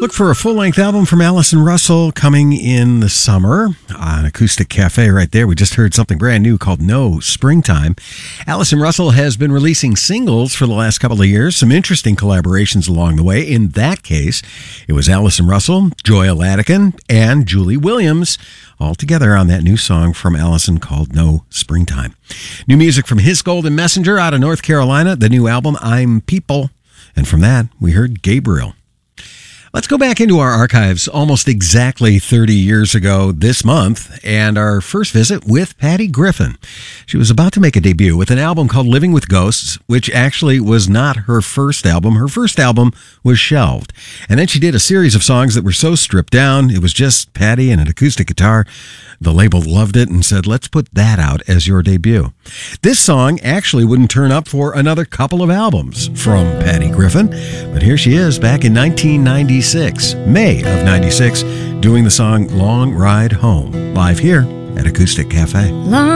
Look for a full-length album from Allison Russell coming in the summer on Acoustic Cafe right there. We just heard something brand new called No Springtime. Allison Russell has been releasing singles for the last couple of years, some interesting collaborations along the way. In that case, it was Allison Russell, Joya Ladigan, and Julie Williams all together on that new song from Allison called No Springtime. New music from His Golden Messenger out of North Carolina, the new album I'm People. And from that, we heard Gabriel. Let's go back into our archives almost exactly 30 years ago this month and our first visit with Patty Griffin. She was about to make a debut with an album called Living with Ghosts, which actually was not her first album. Her first album was shelved. And then she did a series of songs that were so stripped down, it was just Patty and an acoustic guitar. The label loved it and said, let's put that out as your debut. This song actually wouldn't turn up for another couple of albums from Patty Griffin, but here she is back in 1996, May of 96, doing the song Long Ride Home, live here at Acoustic Cafe. Long